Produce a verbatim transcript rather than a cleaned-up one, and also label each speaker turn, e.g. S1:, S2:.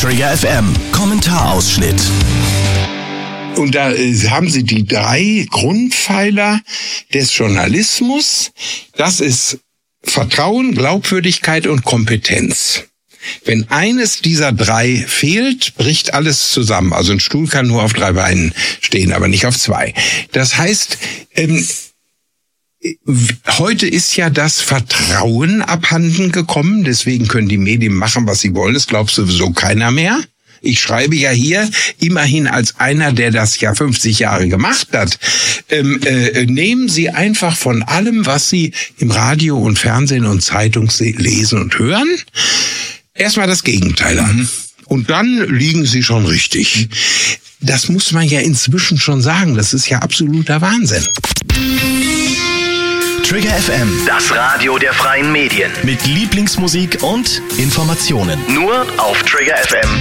S1: Trigger F M, Kommentarausschnitt.
S2: Und da äh, haben Sie die drei Grundpfeiler des Journalismus. Das ist Vertrauen, Glaubwürdigkeit und Kompetenz. Wenn eines dieser drei fehlt, bricht alles zusammen. Also ein Stuhl kann nur auf drei Beinen stehen, aber nicht auf zwei. Das heißt, ähm, heute ist ja das Vertrauen abhanden gekommen. Deswegen können die Medien machen, was sie wollen. Das glaubt sowieso keiner mehr. Ich schreibe ja hier immerhin als einer, der das ja fünfzig Jahre gemacht hat. Ähm, äh, nehmen Sie einfach von allem, was Sie im Radio und Fernsehen und Zeitung lesen und hören, erstmal das Gegenteil an. Und dann liegen Sie schon richtig. Das muss man ja inzwischen schon sagen. Das ist ja absoluter Wahnsinn.
S1: Trigger F M,
S3: Das Radio der freien Medien.
S1: mit Lieblingsmusik und Informationen.
S3: Nur auf trigger f m